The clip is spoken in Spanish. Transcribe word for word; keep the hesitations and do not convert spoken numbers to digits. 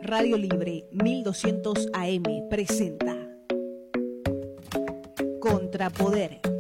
Radio Libre mil doscientos A M presenta Contrapoder.